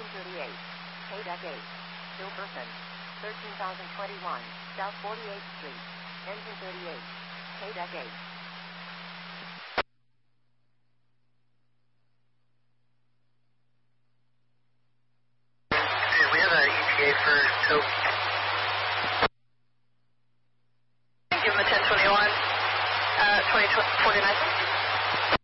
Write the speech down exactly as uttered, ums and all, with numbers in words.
engine thirty-eight, K deck eight, Silverton, thirteen thousand twenty-one, South forty-eighth Street, engine thirty-eight, K deck eight. We have an E T A for Tope. Give him a ten twenty-one, uh, twenty forty-nine.